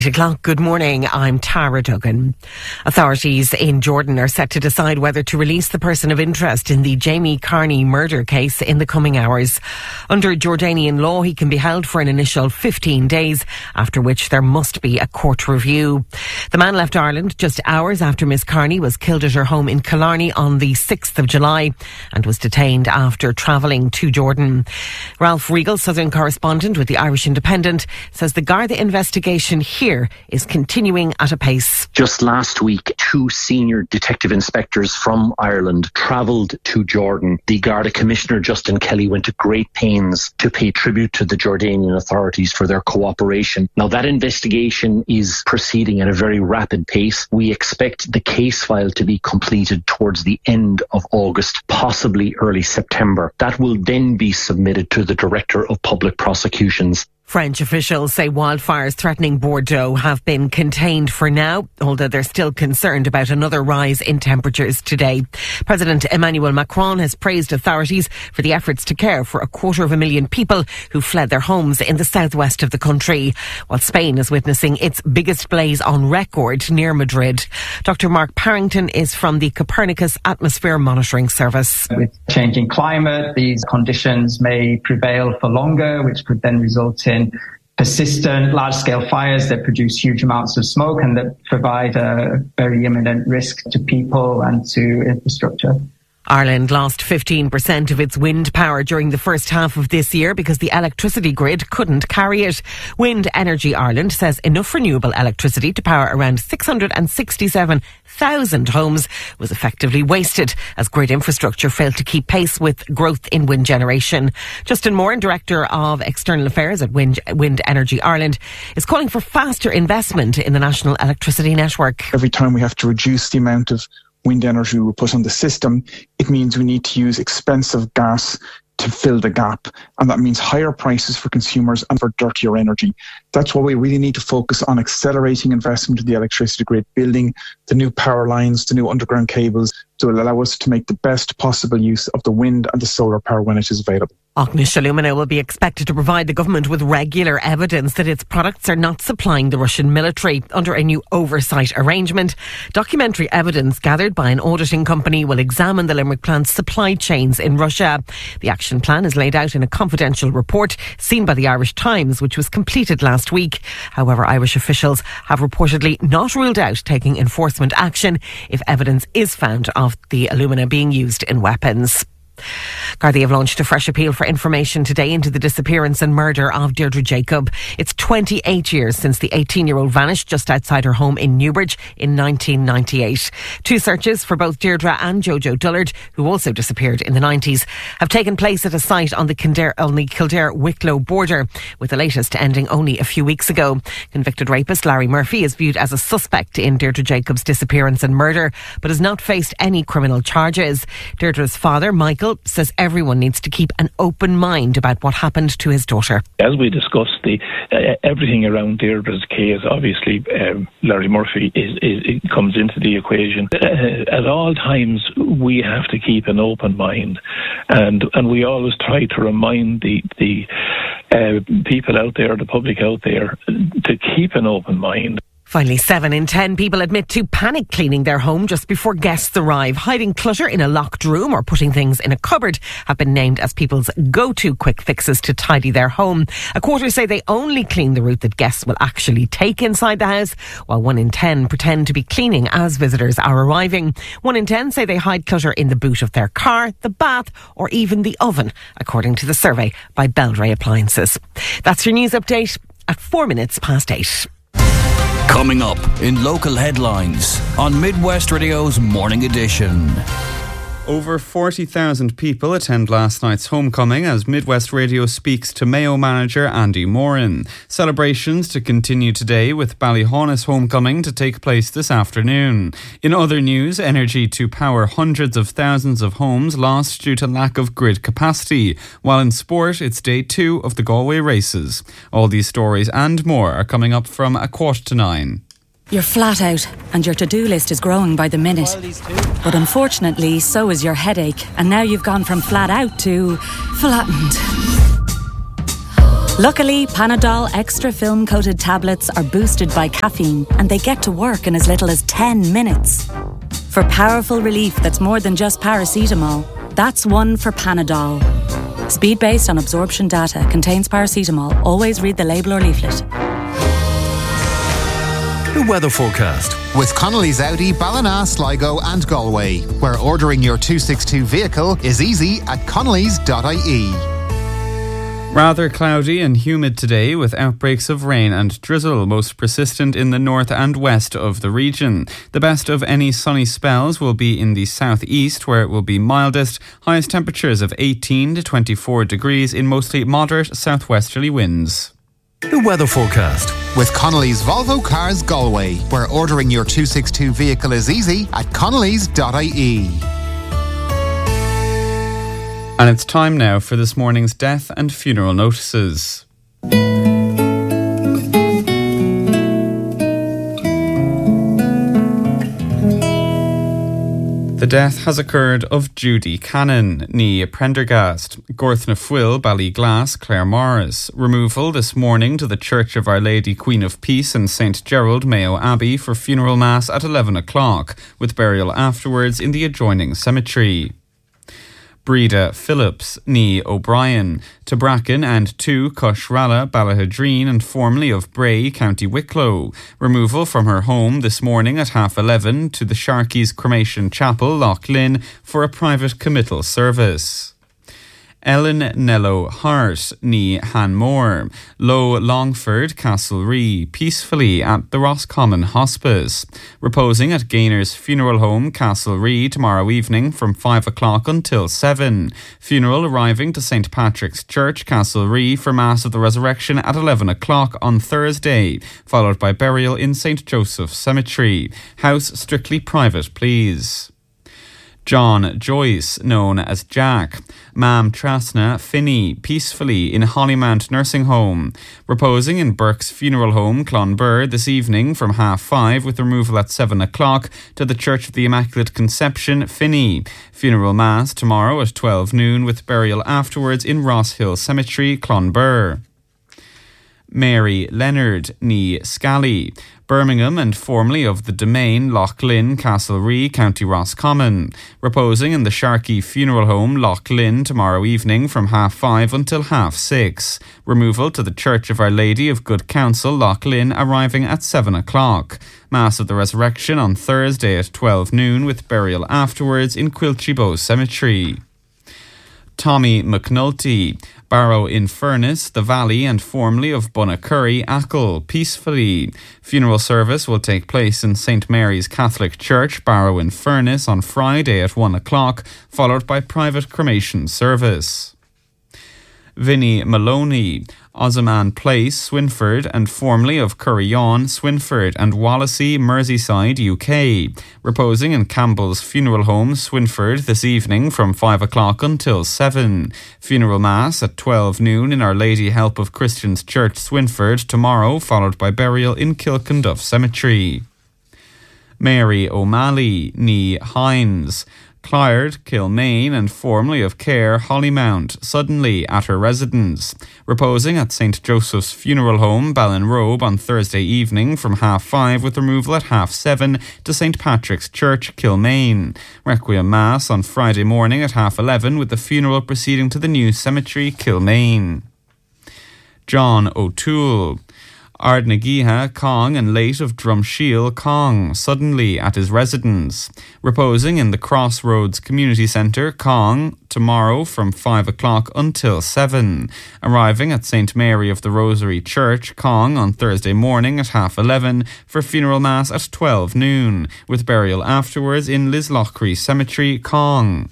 O'clock. Good morning, I'm Tara Duggan. Authorities in Jordan are set to decide whether to release the person of interest in the Jamie Carney murder case in the coming hours. Under Jordanian law, he can be held for an initial 15 days, after which there must be a court review. The man left Ireland just hours after Miss Carney was killed at her home in Killarney on the 6th of July and was detained after travelling to Jordan. Ralph Regal, Southern correspondent with the Irish Independent, says the Garda investigation here is continuing at a pace. Just last week, 2 senior detective inspectors from Ireland travelled to Jordan. The Garda Commissioner, Justin Kelly, went to great pains to pay tribute to the Jordanian authorities for their cooperation. Now, that investigation is proceeding at a very rapid pace. We expect the case file to be completed towards the end of August, possibly early September. That will then be submitted to the Director of Public Prosecutions. French officials say wildfires threatening Bordeaux have been contained for now, although they're still concerned about another rise in temperatures today. President Emmanuel Macron has praised authorities for the efforts to care for 250,000 people who fled their homes in the southwest of the country, while Spain is witnessing its biggest blaze on record near Madrid. Dr. Mark Parrington is from the Copernicus Atmosphere Monitoring Service. With changing climate, these conditions may prevail for longer, which could then result in persistent large-scale fires that produce huge amounts of smoke and that provide a very imminent risk to people and to infrastructure. Ireland lost 15% of its wind power during the first half of this year because the electricity grid couldn't carry it. Wind Energy Ireland says enough renewable electricity to power around 667,000 homes was effectively wasted as grid infrastructure failed to keep pace with growth in wind generation. Justin Moran, Director of External Affairs at Wind Energy Ireland, is calling for faster investment in the national electricity network. Every time we have to reduce the amount of wind energy we put on the system, it means we need to use expensive gas to fill the gap. And that means higher prices for consumers and for dirtier energy. That's why we really need to focus on accelerating investment in the electricity grid, building the new power lines, the new underground cables to allow us to make the best possible use of the wind and the solar power when it is available. Auchnish Alumina will be expected to provide the government with regular evidence that its products are not supplying the Russian military under a new oversight arrangement. Documentary evidence gathered by an auditing company will examine the Limerick plant's supply chains in Russia. The action plan is laid out in a confidential report seen by the Irish Times, which was completed last week. However, Irish officials have reportedly not ruled out taking enforcement action if evidence is found of the alumina being used in weapons. Gardaí have launched a fresh appeal for information today into the disappearance and murder of Deirdre Jacob. It's 28 years since the 18-year-old vanished just outside her home in Newbridge in 1998. 2 searches for both Deirdre and Jojo Dullard, who also disappeared in the 90s, have taken place at a site on the Kildare-Wicklow border, with the latest ending only a few weeks ago. Convicted rapist Larry Murphy is viewed as a suspect in Deirdre Jacob's disappearance and murder, but has not faced any criminal charges. Deirdre's father, Michael, says everyone needs to keep an open mind about what happened to his daughter. As we discussed, everything around Deirdre's case, obviously Larry Murphy comes into the equation. At all times, we have to keep an open mind, and we always try to remind the people out there, the public out there, to keep an open mind. Finally, 7 in 10 people admit to panic cleaning their home just before guests arrive. Hiding clutter in a locked room or putting things in a cupboard have been named as people's go-to quick fixes to tidy their home. A quarter say they only clean the route that guests will actually take inside the house, while 1 in 10 pretend to be cleaning as visitors are arriving. 1 in 10 say they hide clutter in the boot of their car, the bath, or even the oven, according to the survey by Belray Appliances. That's your news update at 8:04. Coming up in local headlines on Midwest Radio's Morning Edition. Over 40,000 people attend last night's homecoming as Midwest Radio speaks to Mayo manager Andy Moran. Celebrations to continue today with Ballyhaunis homecoming to take place this afternoon. In other news, energy to power hundreds of thousands of homes lost due to lack of grid capacity. While in sport, it's day 2 of the Galway races. All these stories and more are coming up from 8:45. You're flat out and your to-do list is growing by the minute. But unfortunately, so is your headache, and now you've gone from flat out to flattened. Luckily, Panadol Extra film-coated tablets are boosted by caffeine and they get to work in as little as 10 minutes. For powerful relief that's more than just paracetamol, that's one for Panadol. Speed based on absorption data, contains paracetamol. Always read the label or leaflet. The weather forecast with Connolly's Audi, Ballina, Sligo and Galway, where ordering your 262 vehicle is easy at connolly's.ie. Rather cloudy and humid today with outbreaks of rain and drizzle, most persistent in the north and west of the region. The best of any sunny spells will be in the southeast, where it will be mildest, highest temperatures of 18 to 24 degrees in mostly moderate southwesterly winds. The weather forecast with Connolly's Volvo Cars Galway, where ordering your 262 vehicle is easy at connolly's.ie. And it's time now for this morning's death and funeral notices. The death has occurred of Judy Cannon, ní Prendergast, Gorth na Fuil, Ballyglass, Clare Morris. Removal this morning to the Church of Our Lady Queen of Peace in St Gerald, Mayo Abbey for funeral mass at 11 o'clock, with burial afterwards in the adjoining cemetery. Breda Phillips, ní O'Brien, to Bracken and to Cushralla, Ballahadreen and formerly of Bray, County Wicklow. Removal from her home this morning at 11:30 to the Sharkeys Cremation Chapel, Loch Lynn, for a private committal service. Ellen Nello Hart, ní Hanmore, Low Longford, Castlerea, peacefully at the Roscommon Hospice. Reposing at Gainer's Funeral Home, Castlerea, tomorrow evening from 5 o'clock until 7. Funeral arriving to St Patrick's Church, Castlerea, for Mass of the Resurrection at 11 o'clock on Thursday, followed by burial in St Joseph's Cemetery. House strictly private, please. John Joyce, known as Jack, Mam Trasna Finney, peacefully in Hollymount Nursing Home. Reposing in Burke's Funeral Home, Clonbur, this evening from 5:30 with removal at 7 o'clock to the Church of the Immaculate Conception, Finney. Funeral Mass tomorrow at 12 noon with burial afterwards in Ross Hill Cemetery, Clonbur. Mary Leonard, ní Scally, Birmingham and formerly of the Domain, Loch Lynn, Castlerea, County Roscommon. Reposing in the Sharkey Funeral Home, Loch Lynn, tomorrow evening from 5:30 until 6:30. Removal to the Church of Our Lady of Good Counsel, Loch Lynn, arriving at 7 o'clock. Mass of the Resurrection on Thursday at 12 noon with burial afterwards in Quilchie Cemetery. Tommy McNulty, Barrow in Furness, the Valley and formerly of Bunnacurry, Achill, peacefully. Funeral service will take place in St Mary's Catholic Church, Barrow in Furness on Friday at 1 o'clock, followed by private cremation service. Vinnie Maloney, Ozaman Place, Swinford and formerly of Curryawn, Swinford and Wallasey, Merseyside, UK. Reposing in Campbell's Funeral Home, Swinford, this evening from 5 o'clock until 7. Funeral Mass at 12 noon in Our Lady Help of Christians Church, Swinford, tomorrow, followed by burial in Kilkenduff Cemetery. Mary O'Malley, ní Hines, Clyde, Kilmaine and formerly of Care, Hollymount, suddenly at her residence. Reposing at St Joseph's Funeral Home, Ballinrobe on Thursday evening from 5:30 with removal at 7:30 to St Patrick's Church, Kilmaine. Requiem Mass on Friday morning at 11:30 with the funeral proceeding to the new cemetery, Kilmaine. John O'Toole, Ardnagiha, Cong and late of Drumshiel, Cong, suddenly at his residence. Reposing in the Crossroads Community Centre, Cong, tomorrow from 5 o'clock until 7. Arriving at St Mary of the Rosary Church, Cong, on Thursday morning at 11:30 for funeral mass at 12 noon, with burial afterwards in Lislochry Cemetery, Cong.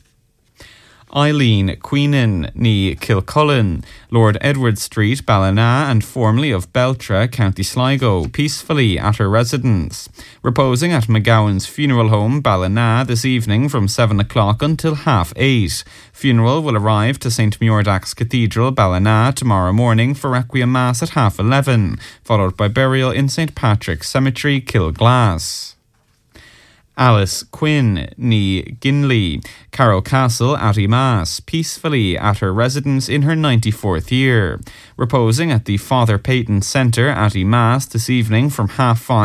Eileen Queenan, ní Kilcullen, Lord Edward Street, Ballina and formerly of Beltra, County Sligo, peacefully at her residence. Reposing at McGowan's Funeral Home, Ballina, this evening from 7 o'clock until 8:30. Funeral will arrive to St Muirdach's Cathedral, Ballina, tomorrow morning for Requiem Mass at 11:30, followed by burial in St Patrick's Cemetery, Kilglass. Alice Quinn ní Ginley. Carol Castle at Mass, peacefully at her residence in her 94th year. Reposing at the Father Peyton Centre at Mass this evening from 5:30